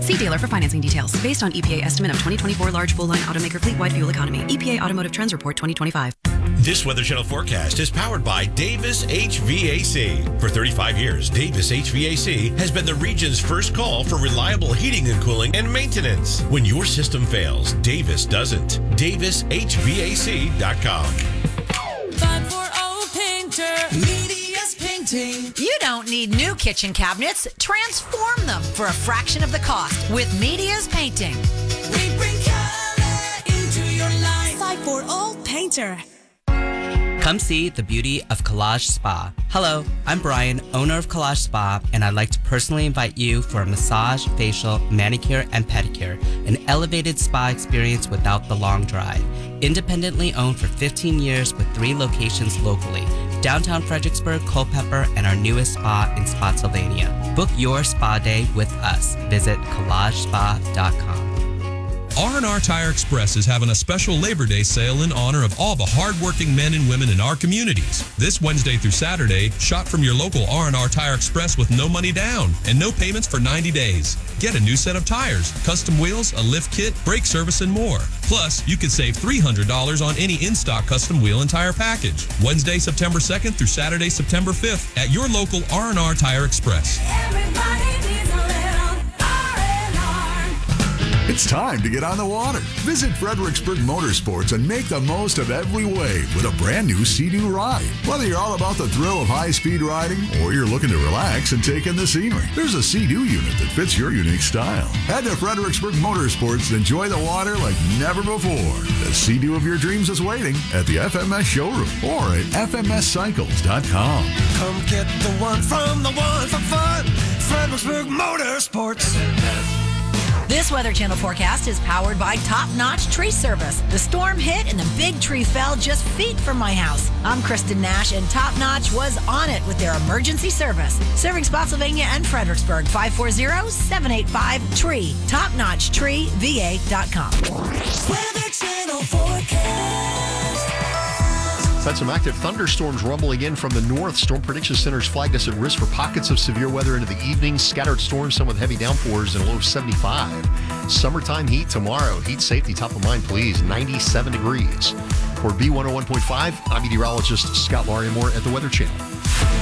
See dealer for financing details. Based on EPA estimate of 2024 large full-line automaker fleet-wide fuel economy. EPA Automotive Trends Report 2025. This Weather Channel forecast is powered by Davis HVAC. For 35 years, Davis HVAC has been the region's first call for reliable heating and cooling and maintenance. When your system fails, Davis doesn't. DavisHVAC.com. 540 Painter. Media's Painting. You don't need new kitchen cabinets. Transform them for a fraction of the cost with Media's Painting. We bring color into your life. 540 Painter. Come see the beauty of Collage Spa. Hello, I'm Brian, owner of Collage Spa, and I'd like to personally invite you for a massage, facial, manicure, and pedicure, an elevated spa experience without the long drive. Independently owned for 15 years with 3 locations locally, downtown Fredericksburg, Culpeper, and our newest spa in Spotsylvania. Book your spa day with us. Visit collagespa.com. R&R Tire Express is having a special Labor Day sale in honor of all the hardworking men and women in our communities. This Wednesday through Saturday, shop from your local R&R Tire Express with no money down and no payments for 90 days. Get a new set of tires, custom wheels, a lift kit, brake service, and more. Plus, you can save $300 on any in-stock custom wheel and tire package. Wednesday, September 2nd through Saturday, September 5th at your local R&R Tire Express. Everybody needs a little R&R. It's time to get on the water. Visit Fredericksburg Motorsports and make the most of every wave with a brand new Sea-Doo ride. Whether you're all about the thrill of high-speed riding or you're looking to relax and take in the scenery, there's a Sea-Doo unit that fits your unique style. Head to Fredericksburg Motorsports and enjoy the water like never before. The Sea-Doo of your dreams is waiting at the FMS showroom or at fmscycles.com. Come get the one from the one for fun. Fredericksburg Motorsports. This Weather Channel forecast is powered by Top Notch Tree Service. The storm hit and the big tree fell just feet from my house. I'm Kristen Nash, and Top Notch was on it with their emergency service. Serving Spotsylvania and Fredericksburg, 540-785-TREE. TopNotchTreeVA.com. Weather Channel forecast. Had some active thunderstorms rumbling in from the north. Storm Prediction Center's flagged us at risk for pockets of severe weather into the evening. Scattered storms, some with heavy downpours, and a low of 75. Summertime heat tomorrow. Heat safety top of mind, please. 97 degrees. For B101.5, I'm meteorologist Scott Larimore at the Weather Channel.